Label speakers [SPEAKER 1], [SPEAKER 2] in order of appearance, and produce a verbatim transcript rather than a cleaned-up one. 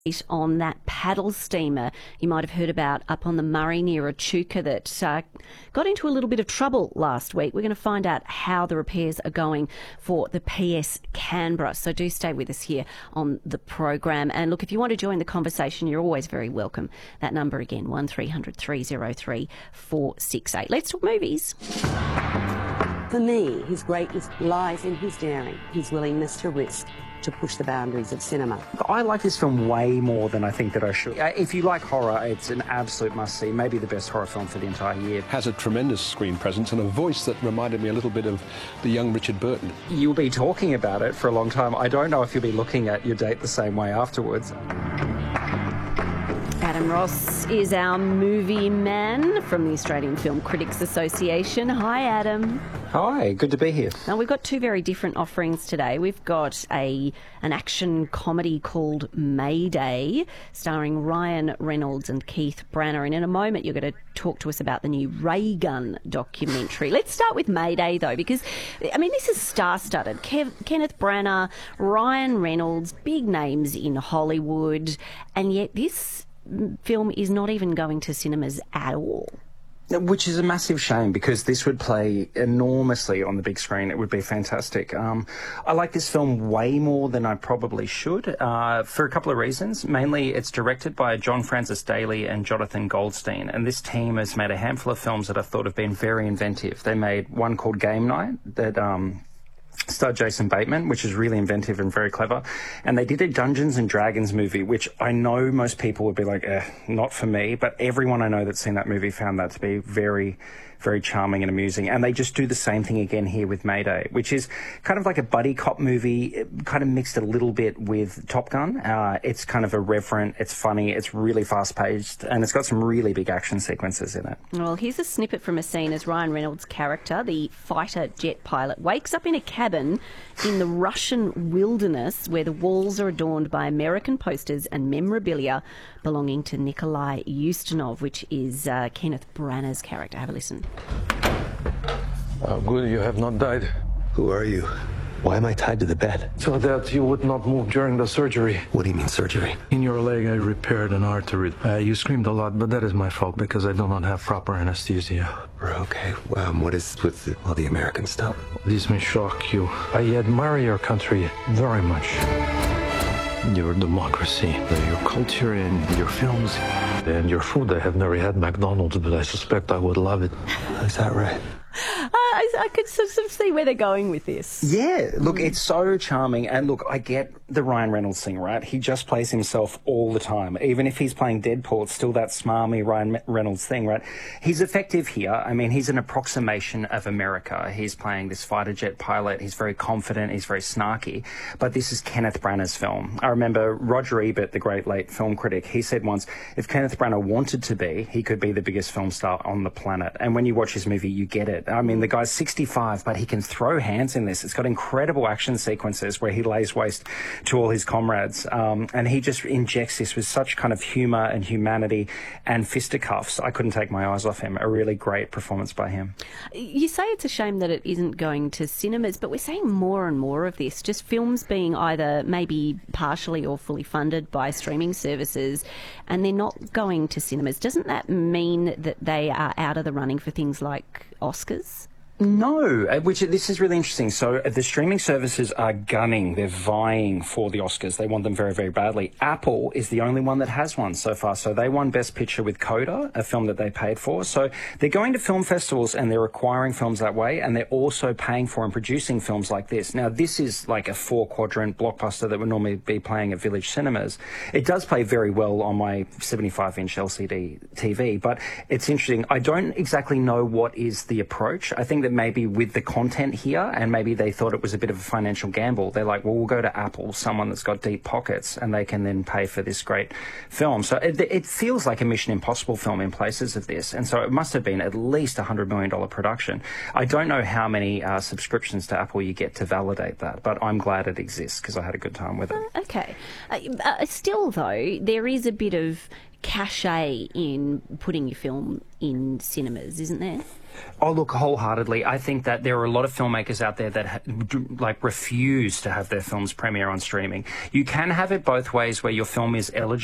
[SPEAKER 1] on that paddle steamer you might have heard about up on the Murray near Echuca that uh, got into a little bit of trouble last week. We're going to find out how the repairs are going for the P S Canberra. So do stay with us here on the program. And look, if you want to join the conversation, you're always very welcome. That number again, one three hundred three oh three four six eight. Let's talk movies.
[SPEAKER 2] For me, his greatness lies in his daring, his willingness to risk, to push the boundaries of cinema.
[SPEAKER 3] I like this film way more than I think that I should. If you like horror, it's an absolute must-see, maybe the best horror film for the entire year.
[SPEAKER 4] Has a tremendous screen presence and a voice that reminded me a little bit of the young Richard Burton.
[SPEAKER 3] You'll be talking about it for a long time. I don't know if you'll be looking at your date the same way afterwards.
[SPEAKER 1] Adam Ross is our movie man from the Australian Film Critics Association. Hi, Adam.
[SPEAKER 3] Hi, good to be here.
[SPEAKER 1] Now, we've got two very different offerings today. We've got a an action comedy called Mayday, starring Ryan Reynolds and Keith Branagh. And in a moment, you're going to talk to us about the new Ray Gun documentary. Let's start with Mayday, though, because, I mean, this is star-studded. Kev- Kenneth Branagh, Ryan Reynolds, big names in Hollywood, and yet this film is not even going to cinemas at all.
[SPEAKER 3] Which is a massive shame, because this would play enormously on the big screen. It would be fantastic. Um, I like this film way more than I probably should, uh, for a couple of reasons. Mainly, it's directed by John Francis Daley and Jonathan Goldstein, and this team has made a handful of films that I thought have been very inventive. They made one called Game Night that um, starred Jason Bateman, which is really inventive and very clever. And they did a Dungeons and Dragons movie, which I know most people would be like, eh, not for me, but everyone I know that's seen that movie found that to be very, very charming and amusing. And they just do the same thing again here with Mayday, which is kind of like a buddy cop movie, kind of mixed a little bit with Top Gun. Uh, it's kind of irreverent, it's funny, it's really fast-paced, and it's got some really big action sequences in it.
[SPEAKER 1] Well, here's a snippet from a scene as Ryan Reynolds' character, the fighter jet pilot, wakes up in a cabin in the Russian wilderness where the walls are adorned by American posters and memorabilia belonging to Nikolai Ustinov, which is uh, Kenneth Branagh's character. Have a listen.
[SPEAKER 5] Oh, good, you have not died.
[SPEAKER 6] Who are you? Why am I tied to the bed?
[SPEAKER 5] So that you would not move during the surgery.
[SPEAKER 6] What do you mean, surgery?
[SPEAKER 5] In your leg, I repaired an artery. Uh, you screamed a lot, but that is my fault because I do not have proper anesthesia.
[SPEAKER 6] Okay, um, what is with the, all the American stuff?
[SPEAKER 5] This may shock you. I admire your country very much. Your democracy, your culture, and your films, and your food. I have never had McDonald's, but I suspect I would love it.
[SPEAKER 6] Is that right?
[SPEAKER 1] Uh, I, I could sort of see where they're going with this.
[SPEAKER 3] Yeah, look, it's so charming. And look, I get the Ryan Reynolds thing, right? He just plays himself all the time. Even if he's playing Deadpool, it's still that smarmy Ryan Reynolds thing, right? He's effective here. I mean, he's an approximation of America. He's playing this fighter jet pilot. He's very confident. He's very snarky. But this is Kenneth Branagh's film. I remember Roger Ebert, the great late film critic, he said once, if Kenneth Branagh wanted to be, he could be the biggest film star on the planet. And when you watch his movie, you get it. I mean, the guy's sixty-five, but he can throw hands in this. It's got incredible action sequences where he lays waste to all his comrades. Um, and he just injects this with such kind of humour and humanity and fisticuffs. I couldn't take my eyes off him. A really great performance by him.
[SPEAKER 1] You say it's a shame that it isn't going to cinemas, but we're seeing more and more of this. Just films being either maybe partially or fully funded by streaming services, and they're not going to cinemas. Doesn't that mean that they are out of the running for things like Oscars?
[SPEAKER 3] No, which this is really interesting. So the streaming services are gunning, they're vying for the Oscars. They want them very, very badly. Apple is the only one that has one so far. So they won Best Picture with Coda, a film that they paid for. So they're going to film festivals and they're acquiring films that way, and they're also paying for and producing films like this. Now, this is like a four-quadrant blockbuster that would normally be playing at Village Cinemas. It does play very well on my seventy-five inch L C D T V, but it's interesting. I don't exactly know what is the approach. I think that maybe with the content here, and maybe they thought it was a bit of a financial gamble. They're like, well, we'll go to Apple, someone that's got deep pockets, and they can then pay for this great film. So it, it feels like a Mission Impossible film in places of this, and so it must have been at least a one hundred million dollars production. I don't know how many uh, subscriptions to Apple you get to validate that, but I'm glad it exists because I had a good time with it.
[SPEAKER 1] Uh, okay. Uh, uh, still, though, there is a bit of cachet in putting your film in cinemas, isn't there?
[SPEAKER 3] Oh, look, wholeheartedly. I think that there are a lot of filmmakers out there that ha- like refuse to have their films premiere on streaming. You can have it both ways, where your film is eligible